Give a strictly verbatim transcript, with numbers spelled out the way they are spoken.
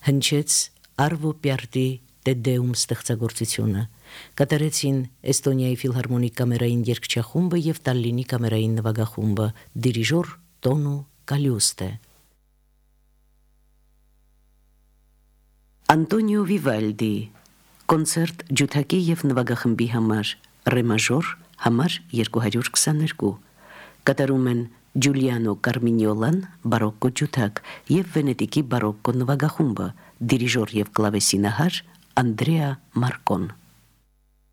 հնչեց Արվո Պյարտի Տեդեում ստեղծագործությունը, կատարեցին Էստոնիայի ֆիլհարմոնիկ կամերային երգչախումբը և Տալլինի կամերային նվագախումբը, դիրիժոր Տոնու Կալյուստե։ Անտոնիո Վիվալդի կոնցերտ ջութակի և նվագախմբի համար ռե մաժոր համար երկու հարյուր քսաներկու, կատարում են Ջուլիանո Կարմինյոլան բարոկկո ջութակ և Վենետիկի բարոկկո նվագախումբը, դիրիժոր և կլավեսինահար Անդրեա Մարկոն։